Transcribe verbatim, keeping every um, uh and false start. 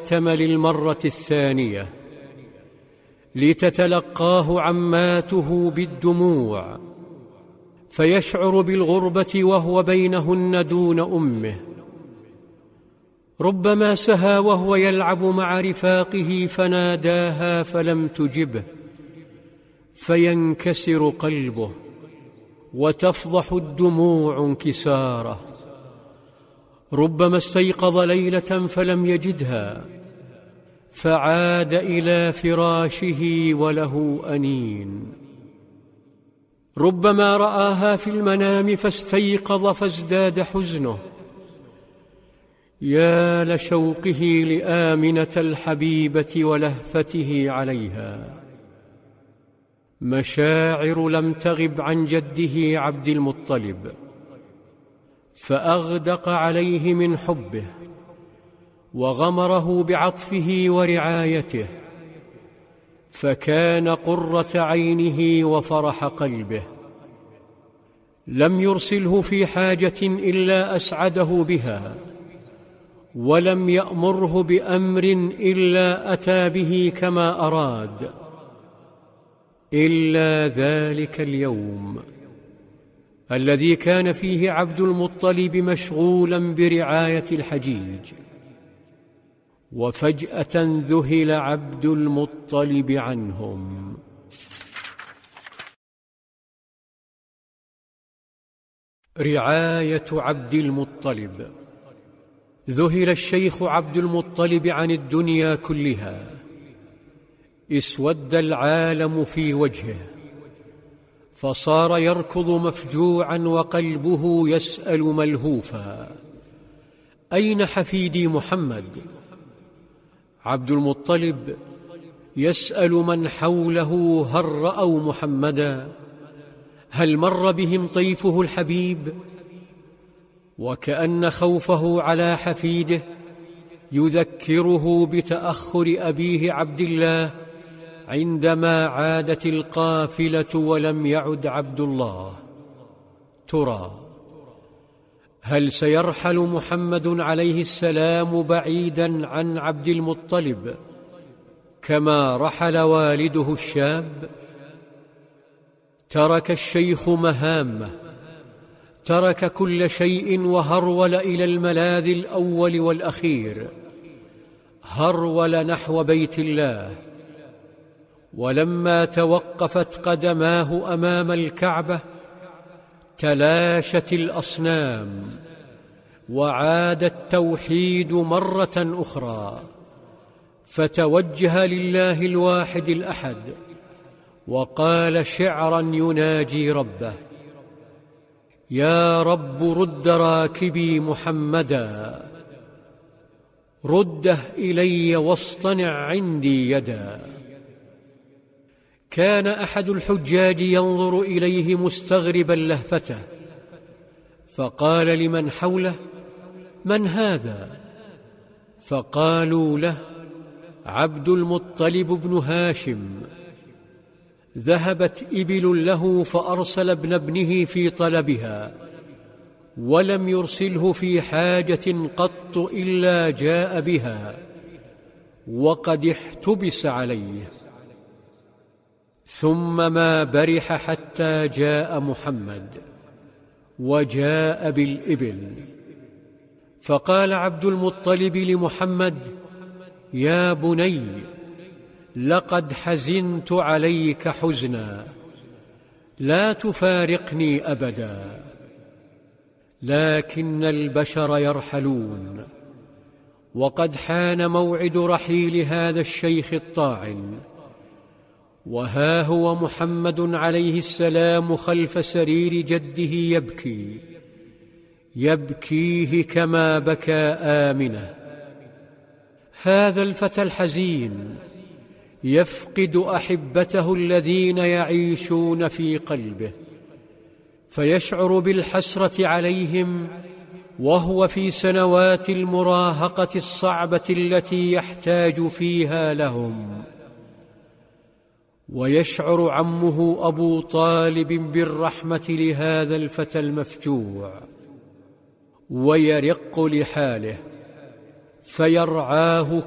تيتم للمرة الثانية لتتلقاه عماته بالدموع، فيشعر بالغربة وهو بينهن دون أمه. ربما سهى وهو يلعب مع رفاقه فناداها فلم تجبه، فينكسر قلبه وتفضح الدموع انكساره. ربما استيقظ ليلة فلم يجدها، فعاد إلى فراشه وله أنين. ربما رآها في المنام فاستيقظ فازداد حزنه. يا لشوقه لآمنة الحبيبة ولهفته عليها. مشاعر لم تغب عن جده عبد المطلب، فأغدق عليه من حبه وغمره بعطفه ورعايته، فكان قرة عينه وفرح قلبه. لم يرسله في حاجة إلا أسعده بها، ولم يأمره بأمر إلا أتى به كما أراد، إلا ذلك اليوم الذي كان فيه عبد المطلب مشغولا برعاية الحجيج. وفجأة ذهل عبد المطلب عنهم. رعاية عبد المطلب. ذهل الشيخ عبد المطلب عن الدنيا كلها، اسود العالم في وجهه، فصار يركض مفجوعا وقلبه يسأل ملهوفا: أين حفيدي محمد؟ عبد المطلب يسأل من حوله: هل رأوا محمدا؟ هل مر بهم طيفه الحبيب؟ وكأن خوفه على حفيده يذكره بتأخر أبيه عبد الله عندما عادت القافلة ولم يعد عبد الله. ترى هل سيرحل محمد عليه السلام بعيدا عن عبد المطلب كما رحل والده الشاب؟ ترك الشيخ مهامه، ترك كل شيء وهرول إلى الملاذ الأول والأخير، هرول نحو بيت الله. ولما توقفت قدماه أمام الكعبة تلاشت الأصنام وعاد التوحيد مرة أخرى، فتوجه لله الواحد الأحد وقال شعرا يناجي ربه: يا رب رد راكبي محمدا، رده إلي واصطنع عندي يدا. كان أحد الحجاج ينظر إليه مستغربا لهفته، فقال لمن حوله: من هذا؟ فقالوا له: عبد المطلب بن هاشم. ذهبت إبل له فأرسل ابن ابنه في طلبها، ولم يرسله في حاجة قط إلا جاء بها، وقد احتبس عليه. ثم ما برح حتى جاء محمد وجاء بالإبل. فقال عبد المطلب لمحمد: يا بني، لقد حزنت عليك حزنا، لا تفارقني أبدا. لكن البشر يرحلون، وقد حان موعد رحيل هذا الشيخ الطاعن، وها هو محمد عليه السلام خلف سرير جده يبكي، يبكيه كما بكى آمنة. هذا الفتى الحزين يفقد أحبته الذين يعيشون في قلبه، فيشعر بالحسرة عليهم وهو في سنوات المراهقة الصعبة التي يحتاج فيها لهم. ويشعر عمه أبو طالب بالرحمة لهذا الفتى المفجوع، ويرق لحاله، فيرعاه